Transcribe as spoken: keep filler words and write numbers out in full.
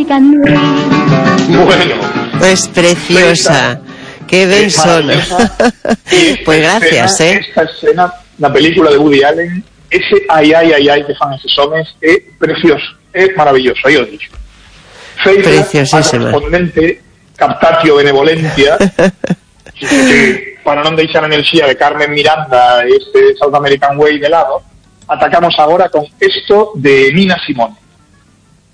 American Way. Bueno. Es preciosa. Qué ben son. Pues gracias, escena, eh. Esta escena, la película de Woody Allen, ese ai, ai, ai, ai que fan esos homes, é precioso, é maravilloso, aí o dixo. Feita a correspondente captatio benevolencia, que para non deixar a enerxía de Carmen Miranda este South American Way de lado, atacamos agora con esto de Nina Simone.